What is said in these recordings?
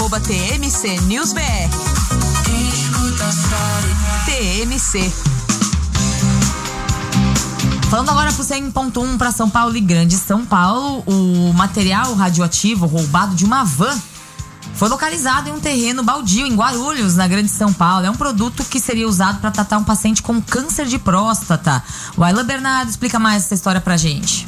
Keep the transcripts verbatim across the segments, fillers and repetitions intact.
arroba T M C News B R. T M C. Falando agora pro cem ponto um para São Paulo e Grande São Paulo, o material radioativo roubado de uma van foi localizado em um terreno baldio em Guarulhos, na Grande São Paulo. É um produto que seria usado para tratar um paciente com câncer de próstata. O Aylan Bernardo explica mais essa história pra gente.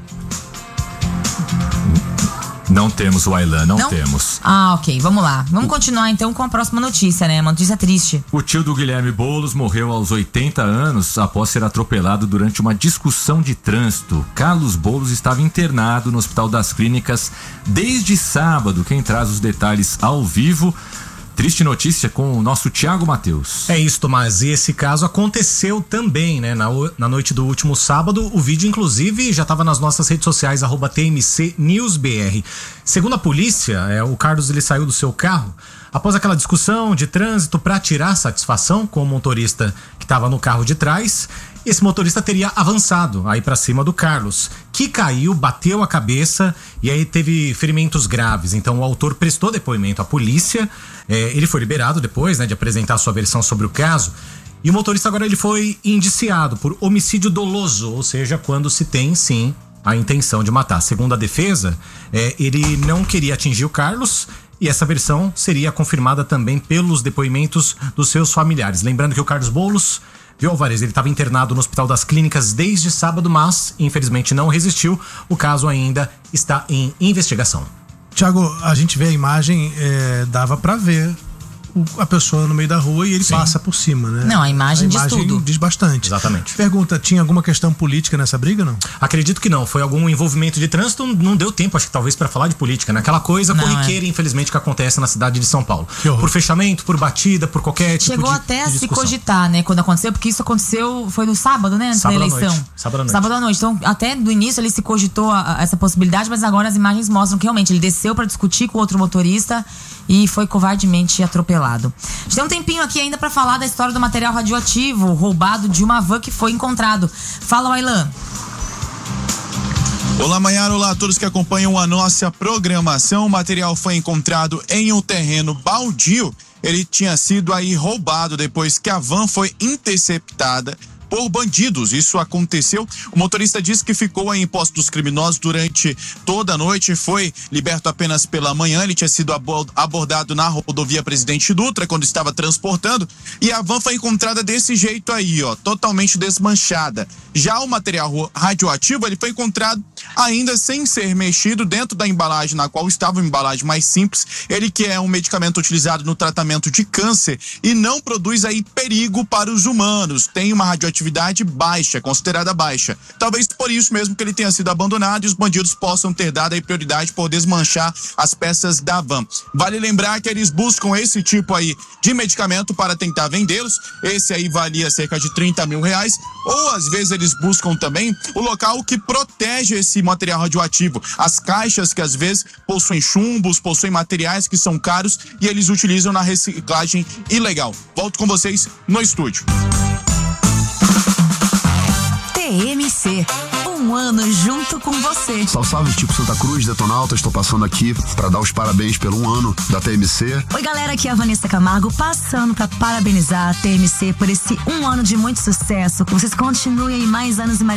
Não temos o Aylan, não, não temos. Ah, ok, vamos lá. Vamos o... continuar então com a próxima notícia, né? Uma notícia triste. O tio do Guilherme Boulos morreu aos oitenta anos após ser atropelado durante uma discussão de trânsito. Carlos Boulos estava internado no Hospital das Clínicas desde sábado. Quem traz os detalhes ao vivo... Triste notícia com o nosso Thiago Matheus. É isso, Tomás. E esse caso aconteceu também, né? Na, na noite do último sábado. O vídeo, inclusive, já estava nas nossas redes sociais, arroba T M C News B R. Segundo a polícia, é, o Carlos ele saiu do seu carro após aquela discussão de trânsito para tirar satisfação com o motorista que estava no carro de trás. Esse motorista teria avançado aí para cima do Carlos, que caiu, bateu a cabeça e aí teve ferimentos graves. Então o autor prestou depoimento à polícia, é, ele foi liberado depois, né, de apresentar sua versão sobre o caso. E o motorista agora ele foi indiciado por homicídio doloso, ou seja, quando se tem sim a intenção de matar. Segundo a defesa, é, ele não queria atingir o Carlos. E essa versão seria confirmada também pelos depoimentos dos seus familiares. Lembrando que o Carlos Boulos, viu, Alvarez, ele estava internado no Hospital das Clínicas desde sábado, mas infelizmente não resistiu. O caso ainda está em investigação. Tiago, a gente vê a imagem, é, dava para ver a pessoa no meio da rua e ele Sim. passa por cima, né? Não, a imagem, a imagem diz tudo. Diz bastante. Exatamente. Pergunta, tinha alguma questão política nessa briga, não? Acredito que não. Foi algum envolvimento de trânsito, não deu tempo, acho que talvez para falar de política, né? Aquela coisa não, corriqueira, é. infelizmente, que acontece na cidade de São Paulo. Por fechamento, por batida, por qualquer tipo Chegou de até de a se cogitar, né? Quando aconteceu, porque isso aconteceu, foi no sábado, né? Antes sábado da eleição. À noite. Sábado à noite. Sábado à noite. Então, até do início ele se cogitou a, a essa possibilidade, mas agora as imagens mostram que realmente ele desceu para discutir com outro motorista e foi covardemente atropelado. A gente tem um tempinho aqui ainda para falar da história do material radioativo roubado de uma van que foi encontrado. Fala, Aylan. Olá, Maiara, olá a todos que acompanham a nossa programação. O material foi encontrado em um terreno baldio. Ele tinha sido aí roubado depois que a van foi interceptada por bandidos. Isso aconteceu. O motorista disse que ficou aí em posse dos criminosos durante toda a noite, foi liberto apenas pela manhã. Ele tinha sido abordado na rodovia Presidente Dutra quando estava transportando, e a van foi encontrada desse jeito aí, ó, totalmente desmanchada. Já o material radioativo, ele foi encontrado ainda sem ser mexido dentro da embalagem na qual estava, uma embalagem mais simples. Ele que é um medicamento utilizado no tratamento de câncer e não produz aí perigo para os humanos. Tem uma radioatividade baixa, considerada baixa. Talvez por isso mesmo que ele tenha sido abandonado e os bandidos possam ter dado aí prioridade por desmanchar as peças da van. Vale lembrar que eles buscam esse tipo aí de medicamento para tentar vendê-los. Esse aí valia cerca de trinta mil reais. Ou às vezes eles buscam também o local que protege esse material radioativo. As caixas que às vezes possuem chumbos, possuem materiais que são caros e eles utilizam na reciclagem ilegal. Volto com vocês no estúdio. T M C, um ano junto com você. Salve, salve, tipo Santa Cruz, Detonauta. Estou passando aqui para dar os parabéns pelo um ano da T M C. Oi, galera, aqui é a Vanessa Camargo, passando para parabenizar a T M C por esse um ano de muito sucesso. Que vocês continuem aí mais anos e mais